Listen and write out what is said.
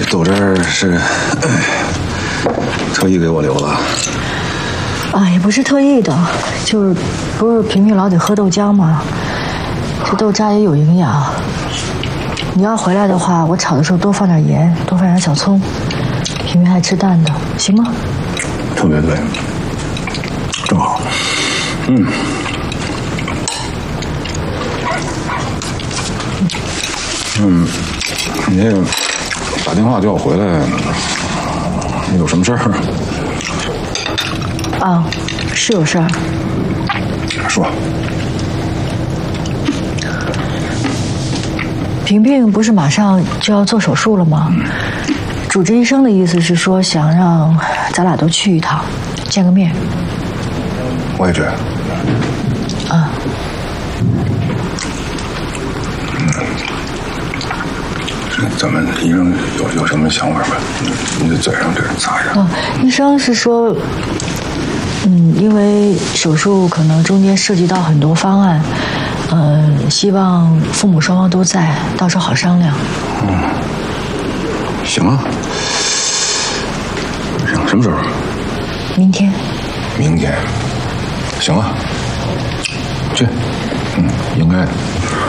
豆汁儿是特意给我留的。 啊，也不是特意的，就是不是平平老得喝豆浆吗？这豆渣也有营养。你要回来的话，我炒的时候多放点盐，多放点小葱。平平爱吃淡的，行吗？ 特别对，正好。你这个打电话叫我回来，有什么事儿？ 啊，是有事儿。 说。 平平不是马上就要做手术了吗？主治医生的意思是说，想让咱俩都去一趟，见个面。 我也去。 啊。 咱们医生有什么想法吗？你的嘴上这擦一下。 医生是说，因为手术可能中间涉及到很多方案，希望父母双方都在，到时候好商量。 行啊。什么时候？ 明天。 明天。行啊。去。应该的。